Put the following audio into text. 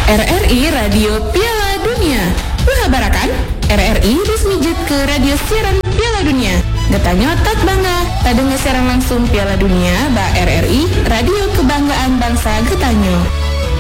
RRI Radio Piala Dunia. Menghabarakan RRI resmi jet ke radio siaran Piala Dunia. Getanyo tak bangga, tak dengar siaran langsung Piala Dunia, ba RRI Radio Kebanggaan Bangsa Getanyo.